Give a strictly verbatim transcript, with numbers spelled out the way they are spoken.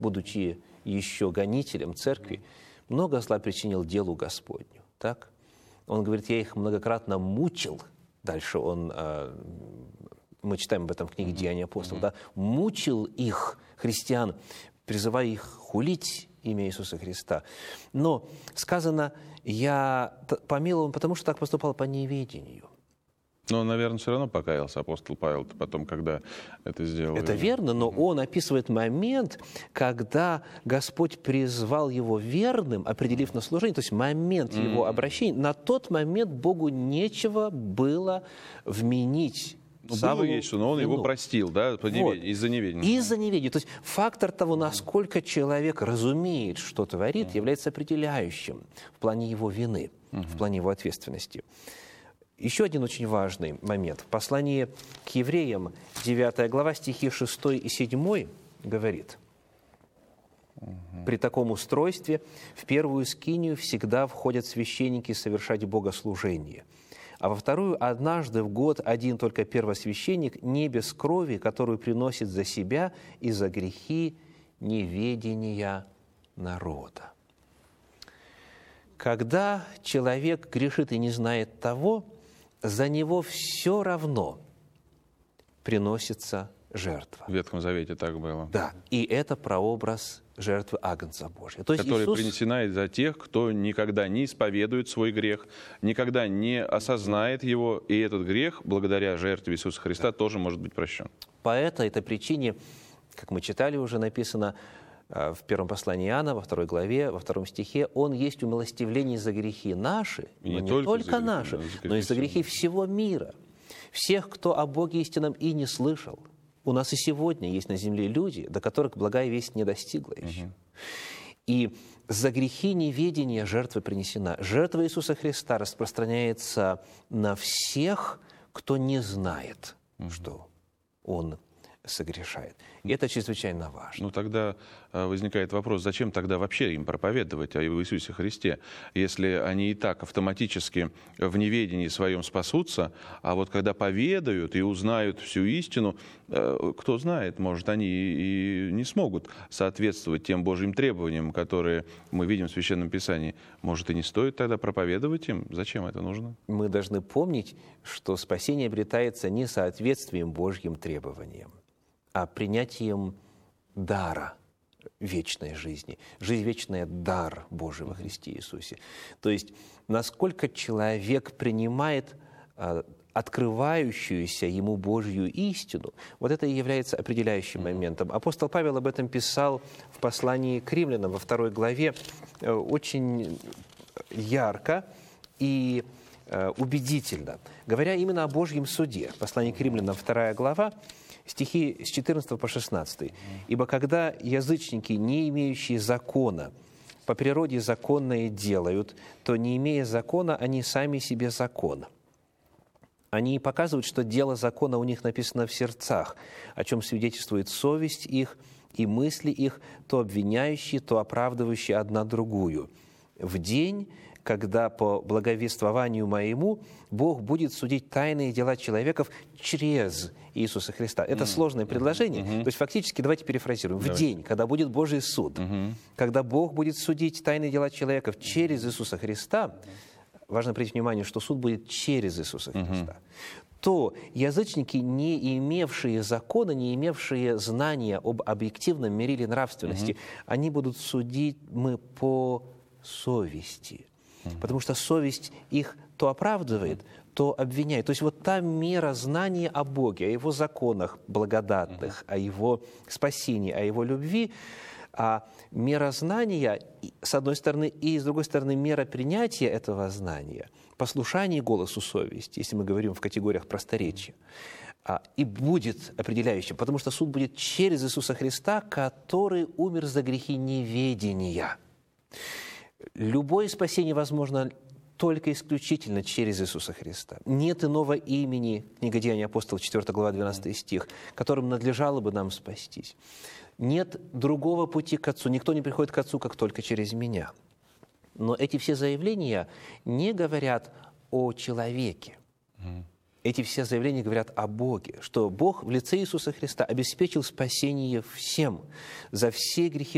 будучи еще гонителем церкви, много зла причинил делу Господню. Так? Он говорит, я их многократно мучил. Дальше он, мы читаем об этом в книге «Деяния апостолов», да? Мучил их, христиан, призывая их хулить имя Иисуса Христа. Но сказано, я помиловал, потому что так поступал по неведению. Но, наверное, все равно покаялся апостол Павел потом, когда это сделал. Это верно, но он описывает момент, когда Господь призвал его верным, определив на служение, то есть момент mm-hmm. его обращения. На тот момент Богу нечего было вменить. Ну, было есть, но он вину. Его простил, да, вот. Из-за неведения. Из-за неведения. То есть фактор того, насколько человек разумеет, что творит, mm-hmm. является определяющим в плане его вины, mm-hmm. в плане его ответственности. Еще один очень важный момент. В послании к евреям, девятая глава, стихи шестой и седьмой говорит: «При таком устройстве в первую скинию всегда входят священники совершать богослужение, а во вторую однажды в год один только первосвященник, не без крови, которую приносит за себя и за грехи неведения народа». Когда человек грешит и не знает того, за него все равно приносится жертва. В Ветхом Завете так было. Да, и это прообраз жертвы Агнца Божия. То есть которая Иисус... принесена за тех, кто никогда не исповедует свой грех, никогда не осознает его, и этот грех, благодаря жертве Иисуса Христа, да. тоже может быть прощен. По этой, этой причине, как мы читали уже, написано в первом послании Иоанна, во второй главе, во втором стихе, «Он есть умилостивление за грехи наши, и но не не только, только за грехи, наши, но, за грехи но и за грехи всего мира, всех, кто о Боге истинном и не слышал». У нас и сегодня есть на земле люди, до которых благая весть не достигла еще. Угу. И за грехи неведения жертва принесена. Жертва Иисуса Христа распространяется на всех, кто не знает, угу. что Он согрешает. И это чрезвычайно важно. Ну, тогда возникает вопрос, зачем тогда вообще им проповедовать о Иисусе Христе, если они и так автоматически в неведении своем спасутся, а вот когда поведают и узнают всю истину, кто знает, может, они и не смогут соответствовать тем Божьим требованиям, которые мы видим в Священном Писании. Может, и не стоит тогда проповедовать им? Зачем это нужно? Мы должны помнить, что спасение обретается не соответствием Божьим требованиям, а принятием дара вечной жизни. Жизнь вечная – дар Божий во Христе Иисусе. То есть, насколько человек принимает а, открывающуюся ему Божью истину, вот это и является определяющим моментом. Апостол Павел об этом писал в послании к римлянам во второй главе очень ярко и убедительно, говоря именно о Божьем суде. Послание к римлянам, вторая глава, стихи с четырнадцатого по шестнадцатый. «Ибо когда язычники, не имеющие закона, по природе законное делают, то, не имея закона, они сами себе закон. Они показывают, что дело закона у них написано в сердцах, о чем свидетельствует совесть их и мысли их, то обвиняющие, то оправдывающие одна другую. В день, когда по благовествованию моему Бог будет судить тайные дела человеков через Иисуса Христа». Это mm-hmm. сложное предложение. Mm-hmm. То есть фактически, давайте перефразируем. В давайте. День, когда будет Божий суд, mm-hmm. когда Бог будет судить тайные дела человеков через Иисуса Христа, важно принять внимание, что суд будет через Иисуса Христа, mm-hmm. то язычники, не имевшие закона, не имевшие знания об объективном мериле нравственности, mm-hmm. они будут судить мы по совести. Потому что совесть их то оправдывает, то обвиняет. То есть вот та мера знания о Боге, о Его законах благодатных, о Его спасении, о Его любви, а мера знания, с одной стороны, и с другой стороны, мера принятия этого знания, послушание голосу совести, если мы говорим в категориях просторечия, и будет определяющим, потому что суд будет через Иисуса Христа, который умер за грехи неведения. Любое спасение возможно только исключительно через Иисуса Христа. Нет иного имени, книга Деяний апостолов, четвёртая глава, двенадцатый стих, которым надлежало бы нам спастись. Нет другого пути к Отцу. Никто не приходит к Отцу, как только через меня. Но эти все заявления не говорят о человеке. Эти все заявления говорят о Боге, что Бог в лице Иисуса Христа обеспечил спасение всем за все грехи